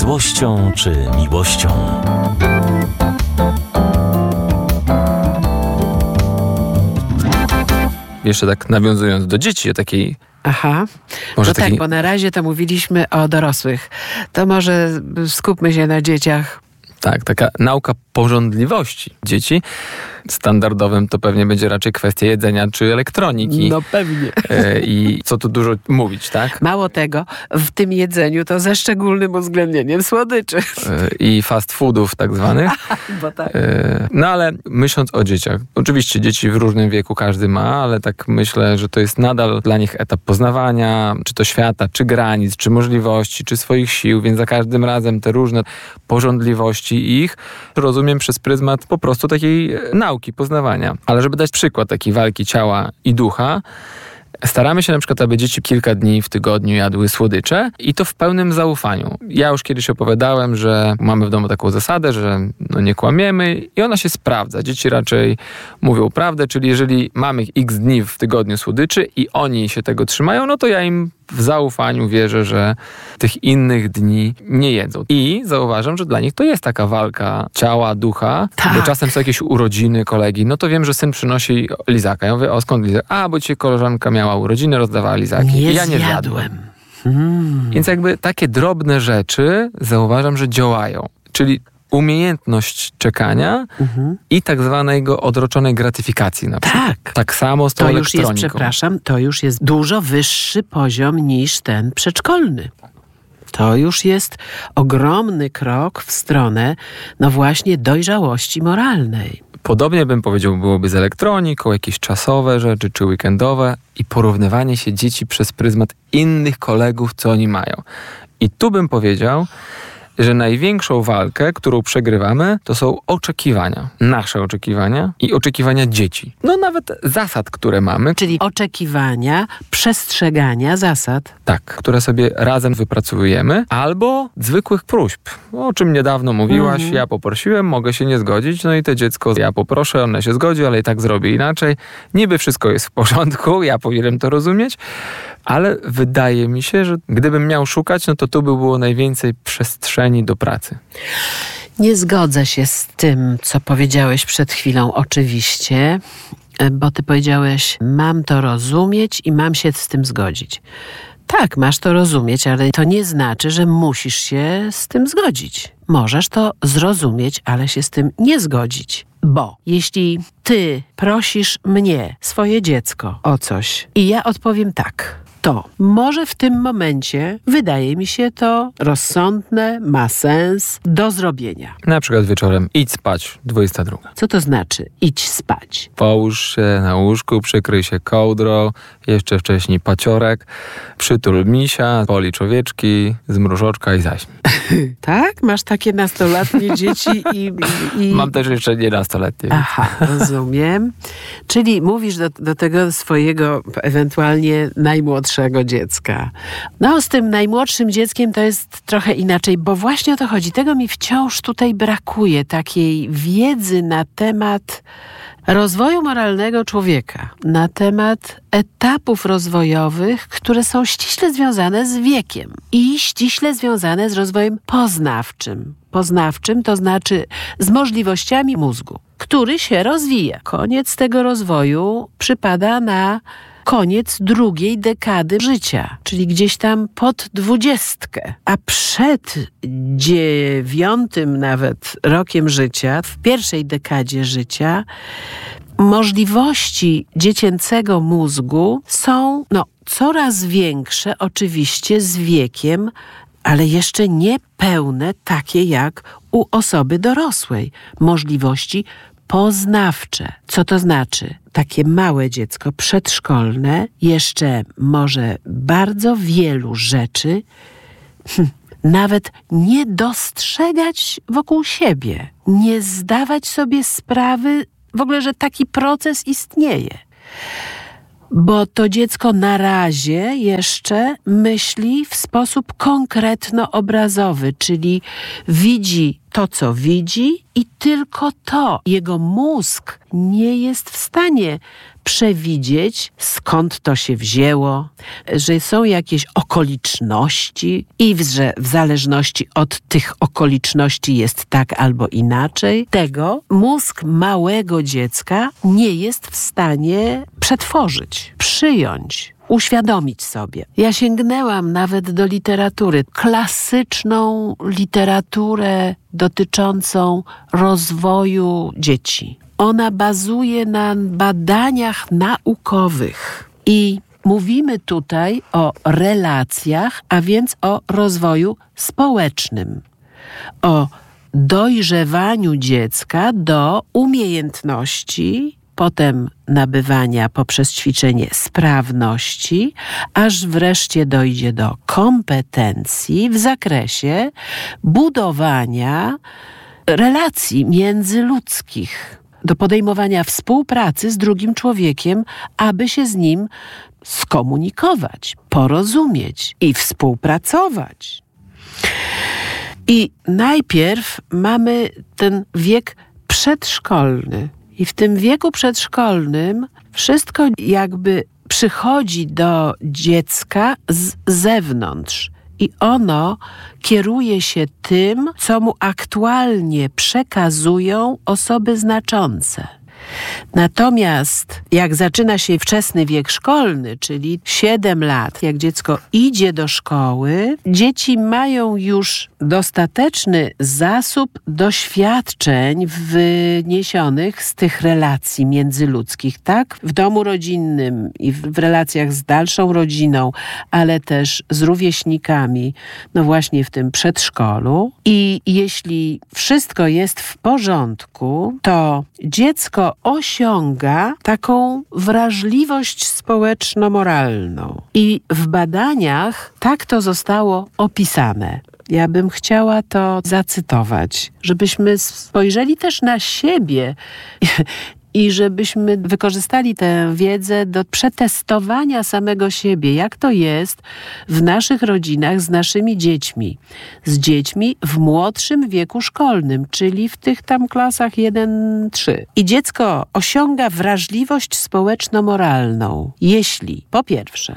złością czy miłością. Jeszcze tak nawiązując do dzieci, o takiej... Aha, może no tak, bo na razie to mówiliśmy o dorosłych. To może skupmy się na dzieciach. Tak, taka nauka pożądliwości dzieci. Standardowym to pewnie będzie raczej kwestia jedzenia czy elektroniki. No pewnie. I co tu dużo mówić, tak? Mało tego, w tym jedzeniu to ze szczególnym uwzględnieniem słodyczy. I fast foodów tak zwanych. Bo tak. No ale myśląc o dzieciach, oczywiście dzieci w różnym wieku każdy ma, ale tak myślę, że to jest nadal dla nich etap poznawania, czy to świata, czy granic, czy możliwości, czy swoich sił, więc za każdym razem te różne pożądliwości ich rozumiem przez pryzmat po prostu takiej nauki, poznawania. Ale żeby dać przykład takiej walki ciała i ducha, staramy się na przykład, aby dzieci kilka dni w tygodniu jadły słodycze i to w pełnym zaufaniu. Ja już kiedyś opowiadałem, że mamy w domu taką zasadę, że nie kłamiemy i ona się sprawdza. Dzieci raczej mówią prawdę, czyli jeżeli mamy x dni w tygodniu słodyczy i oni się tego trzymają, no to ja im w zaufaniu wierzę, że tych innych dni nie jedzą. I zauważam, że dla nich to jest taka walka ciała, ducha, tak. Bo czasem są jakieś urodziny kolegi, no to wiem, że syn przynosi lizaka. Ja mówię, o skąd lizak? A, bo dzisiaj koleżanka miała urodziny, rozdawała lizaki. I ja nie zjadłem. Więc jakby takie drobne rzeczy zauważam, że działają. Czyli umiejętność czekania i tak zwanego odroczonej gratyfikacji na przykład. Tak samo z tą elektroniką. Już jest, przepraszam, to już jest dużo wyższy poziom niż ten przedszkolny. To już jest ogromny krok w stronę, no właśnie, dojrzałości moralnej. Podobnie bym powiedział, byłoby z elektroniką, jakieś czasowe rzeczy czy weekendowe i porównywanie się dzieci przez pryzmat innych kolegów, co oni mają. I tu bym powiedział, że największą walkę, którą przegrywamy, to są oczekiwania. Nasze oczekiwania i oczekiwania dzieci. No nawet zasad, które mamy. Czyli oczekiwania, przestrzegania zasad. Tak, które sobie razem wypracowujemy. Albo zwykłych próśb. O czym niedawno mówiłaś, ja poprosiłem, mogę się nie zgodzić. No i to dziecko, ja poproszę, ono się zgodzi, ale i tak zrobię inaczej. Niby wszystko jest w porządku, ja powinienem to rozumieć. Ale wydaje mi się, że gdybym miał szukać, no to tu by było najwięcej przestrzeni do pracy. Nie zgodzę się z tym, co powiedziałeś przed chwilą, oczywiście, bo ty powiedziałeś, mam to rozumieć i mam się z tym zgodzić. Tak, masz to rozumieć, ale to nie znaczy, że musisz się z tym zgodzić. Możesz to zrozumieć, ale się z tym nie zgodzić. Bo jeśli ty prosisz mnie, swoje dziecko, o coś i ja odpowiem tak, to może w tym momencie wydaje mi się to rozsądne, ma sens, do zrobienia. Na przykład wieczorem idź spać, 22. Co to znaczy idź spać? Połóż się na łóżku, przykryj się kołdrą, jeszcze wcześniej paciorek, przytul misia, policz owieczki, zmruż oczka i zaśnij. Tak? Masz takie nastoletnie dzieci i... Mam też jeszcze nie nastoletnie. Aha, rozumiem. Czyli mówisz do tego swojego ewentualnie najmłodszego dziecka. No z tym najmłodszym dzieckiem to jest trochę inaczej, bo właśnie o to chodzi. Tego mi wciąż tutaj brakuje, takiej wiedzy na temat rozwoju moralnego człowieka, na temat etapów rozwojowych, które są ściśle związane z wiekiem i ściśle związane z rozwojem poznawczym. Poznawczym to znaczy z możliwościami mózgu, który się rozwija. Koniec tego rozwoju przypada na koniec drugiej dekady życia, czyli gdzieś tam pod 20. A przed 9 nawet rokiem życia, w pierwszej dekadzie życia, możliwości dziecięcego mózgu są coraz większe oczywiście z wiekiem, ale jeszcze nie pełne takie jak u osoby dorosłej. Możliwości poznawcze. Co to znaczy? Takie małe dziecko przedszkolne jeszcze może bardzo wielu rzeczy nawet nie dostrzegać wokół siebie. Nie zdawać sobie sprawy w ogóle, że taki proces istnieje. Bo to dziecko na razie jeszcze myśli w sposób konkretno-obrazowy, czyli widzi to, co widzi i tylko to. Jego mózg nie jest w stanie przewidzieć, skąd to się wzięło, że są jakieś okoliczności i że w zależności od tych okoliczności jest tak albo inaczej. Tego mózg małego dziecka nie jest w stanie przetworzyć, przyjąć, uświadomić sobie. Ja sięgnęłam nawet do literatury, klasyczną literaturę dotyczącą rozwoju dzieci. Ona bazuje na badaniach naukowych i mówimy tutaj o relacjach, a więc o rozwoju społecznym, o dojrzewaniu dziecka do umiejętności, potem nabywania poprzez ćwiczenie sprawności, aż wreszcie dojdzie do kompetencji w zakresie budowania relacji międzyludzkich, do podejmowania współpracy z drugim człowiekiem, aby się z nim skomunikować, porozumieć i współpracować. I najpierw mamy ten wiek przedszkolny. I w tym wieku przedszkolnym wszystko jakby przychodzi do dziecka z zewnątrz. I ono kieruje się tym, co mu aktualnie przekazują osoby znaczące. Natomiast jak zaczyna się wczesny wiek szkolny, czyli 7 lat, jak dziecko idzie do szkoły, dzieci mają już dostateczny zasób doświadczeń wyniesionych z tych relacji międzyludzkich, tak? W domu rodzinnym i w relacjach z dalszą rodziną, ale też z rówieśnikami, no właśnie w tym przedszkolu. I jeśli wszystko jest w porządku, to dziecko osiąga taką wrażliwość społeczno-moralną. I w badaniach tak to zostało opisane. Ja bym chciała to zacytować, żebyśmy spojrzeli też na siebie i żebyśmy wykorzystali tę wiedzę do przetestowania samego siebie, jak to jest w naszych rodzinach z naszymi dziećmi. Z dziećmi w młodszym wieku szkolnym, czyli w tych tam klasach 1-3. I dziecko osiąga wrażliwość społeczno-moralną, jeśli po pierwsze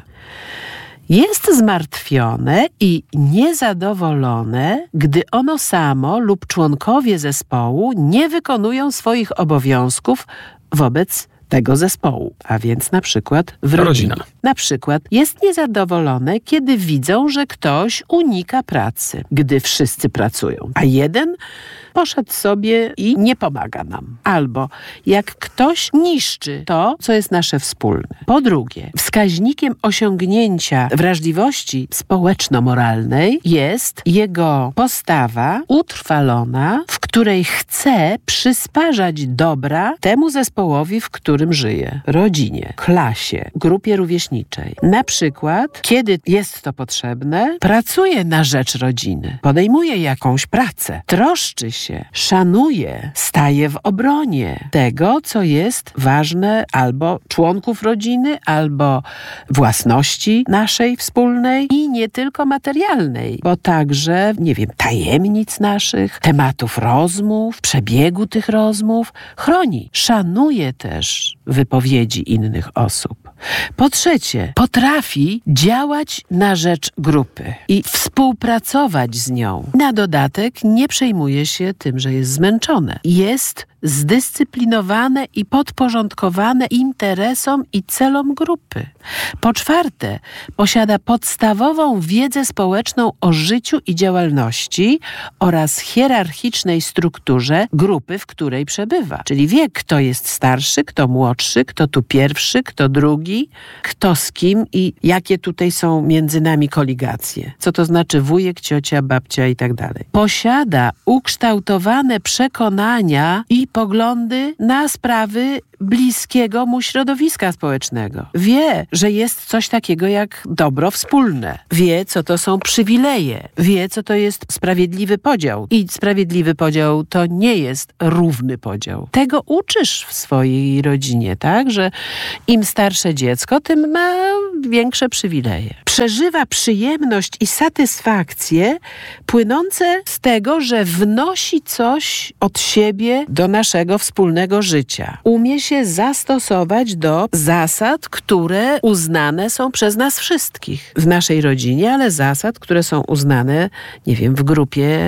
jest zmartwione i niezadowolone, gdy ono samo lub członkowie zespołu nie wykonują swoich obowiązków wobec tego zespołu, a więc na przykład w rodzinie. Na przykład jest niezadowolone, kiedy widzą, że ktoś unika pracy, gdy wszyscy pracują, a jeden poszedł sobie i nie pomaga nam. Albo jak ktoś niszczy to, co jest nasze wspólne. Po drugie, wskaźnikiem osiągnięcia wrażliwości społeczno-moralnej jest jego postawa utrwalona, w której chce przysparzać dobra temu zespołowi, w którym żyje. Rodzinie, klasie, grupie rówieśniczej. Na przykład, kiedy jest to potrzebne, pracuje na rzecz rodziny. Podejmuje jakąś pracę. Troszczy się, szanuje, staje w obronie tego, co jest ważne albo członków rodziny, albo własności naszej wspólnej i nie tylko materialnej, bo także, nie wiem, tajemnic naszych, tematów rozmów, przebiegu tych rozmów, chroni. Szanuje też wypowiedzi innych osób. Po trzecie, potrafi działać na rzecz grupy i współpracować z nią. Na dodatek nie przejmuje się tym, że jest zmęczone. Jest zdyscyplinowane i podporządkowane interesom i celom grupy. Po czwarte, posiada podstawową wiedzę społeczną o życiu i działalności oraz hierarchicznej strukturze grupy, w której przebywa. Czyli wie, kto jest starszy, kto młodszy, kto tu pierwszy, kto drugi, kto z kim i jakie tutaj są między nami koligacje. Co to znaczy wujek, ciocia, babcia i tak dalej. Posiada ukształtowane przekonania i poglądy na sprawy bliskiego mu środowiska społecznego. Wie, że jest coś takiego jak dobro wspólne. Wie, co to są przywileje. Wie, co to jest sprawiedliwy podział. I sprawiedliwy podział to nie jest równy podział. Tego uczysz w swojej rodzinie, tak? Że im starsze dziecko, tym ma większe przywileje. Przeżywa przyjemność i satysfakcję płynące z tego, że wnosi coś od siebie do naszego wspólnego życia. Umie się zastosować do zasad, które uznane są przez nas wszystkich w naszej rodzinie, ale zasad, które są uznane, nie wiem, w grupie,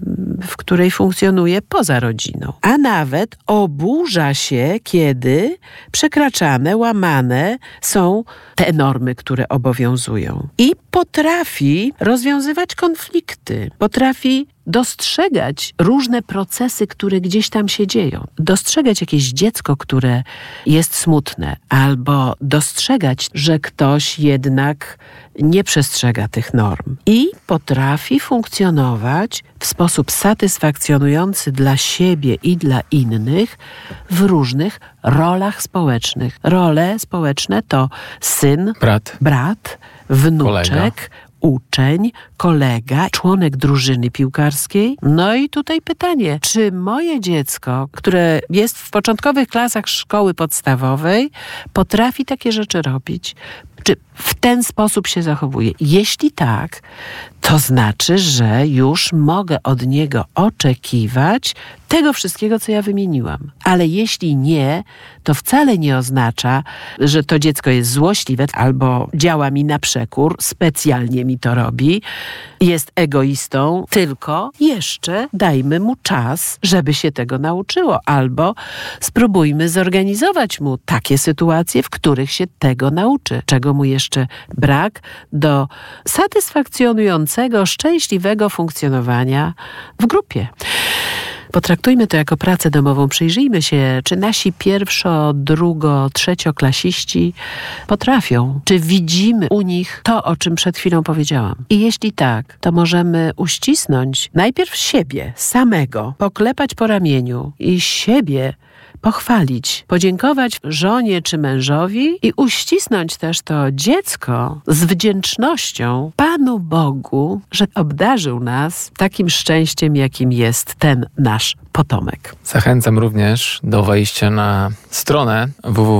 w której funkcjonuje poza rodziną. A nawet oburza się, kiedy przekraczane, łamane są te normy, które obowiązują. I potrafi rozwiązywać konflikty, potrafi dostrzegać różne procesy, które gdzieś tam się dzieją. Dostrzegać jakieś dziecko, które jest smutne, albo dostrzegać, że ktoś jednak nie przestrzega tych norm. I potrafi funkcjonować w sposób satysfakcjonujący dla siebie i dla innych w różnych rolach społecznych. Role społeczne to syn, brat, wnuczek, kolega, uczeń, kolega, członek drużyny piłkarskiej. No i tutaj pytanie, czy moje dziecko, które jest w początkowych klasach szkoły podstawowej, potrafi takie rzeczy robić? Czy w ten sposób się zachowuje? Jeśli tak, to znaczy, że już mogę od niego oczekiwać tego wszystkiego, co ja wymieniłam. Ale jeśli nie, to wcale nie oznacza, że to dziecko jest złośliwe albo działa mi na przekór, specjalnie mi to robi, jest egoistą, tylko jeszcze dajmy mu czas, żeby się tego nauczyło. Albo spróbujmy zorganizować mu takie sytuacje, w których się tego nauczy, czego mu jeszcze brak do satysfakcjonującego, szczęśliwego funkcjonowania w grupie. Potraktujmy to jako pracę domową. Przyjrzyjmy się, czy nasi pierwszo-, drugo-, trzecioklasiści potrafią. Czy widzimy u nich to, o czym przed chwilą powiedziałam. I jeśli tak, to możemy uścisnąć najpierw siebie, samego, poklepać po ramieniu i siebie pochwalić, podziękować żonie czy mężowi i uścisnąć też to dziecko z wdzięcznością Panu Bogu, że obdarzył nas takim szczęściem, jakim jest ten nasz potomek. Zachęcam również do wejścia na stronę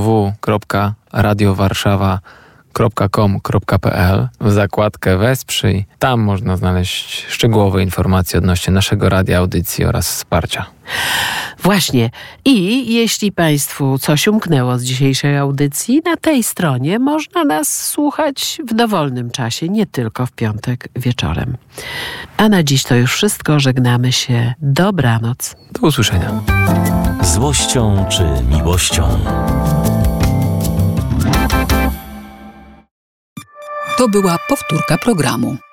www.radiowarszawa.com.pl w zakładkę Wesprzyj. Tam można znaleźć szczegółowe informacje odnośnie naszego radia, audycji oraz wsparcia. Właśnie. I jeśli Państwu coś umknęło z dzisiejszej audycji, na tej stronie można nas słuchać w dowolnym czasie, nie tylko w piątek wieczorem. A na dziś to już wszystko. Żegnamy się. Dobranoc. Do usłyszenia. Złością czy miłością? To była powtórka programu.